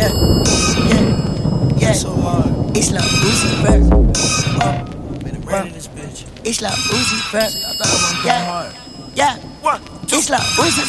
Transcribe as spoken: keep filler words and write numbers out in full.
Yeah, yeah, yeah. So hard. It's like Uzi Vert. Oh, man, it rain in this bitch. It's like Uzi Vert. I thought I was going hard. Yeah, it's like Uzi